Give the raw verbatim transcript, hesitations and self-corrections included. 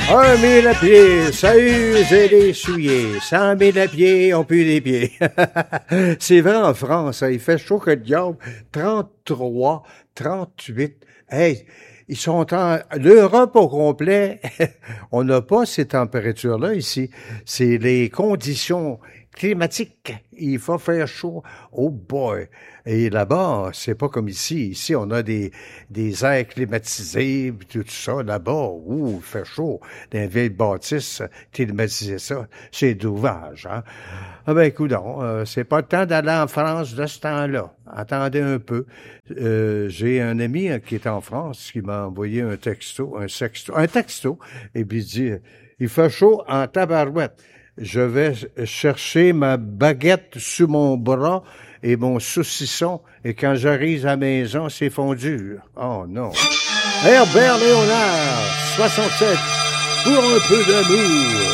Un mille à pied, ça use et les souliers. Cent mille à pied, on pue les pieds. C'est vrai en France, hein, il fait chaud que le diable. trente-trois, trente-huit. Hey, ils sont en... L'Europe au complet, on n'a pas ces températures-là ici. C'est les conditions climatiques. Il faut faire chaud. Oh boy! Et là-bas, c'est pas comme ici. Ici, on a des, des airs climatisés, tout ça. Là-bas, ouh, il fait chaud. Dans les vieilles bâtisses, climatiser ça, c'est dommage, hein. Ah ben, coudonc, euh, c'est pas le temps d'aller en France de ce temps-là. Attendez un peu. Euh, j'ai un ami hein, qui est en France qui m'a envoyé un texto, un sexto, un texto, et puis il dit, il fait chaud en tabarouette. Je vais chercher ma baguette sous mon bras et mon saucisson, et quand j'arrive à la maison, c'est fondu. Oh non. Herbert Léonard, soixante-sept, pour un peu d'amour.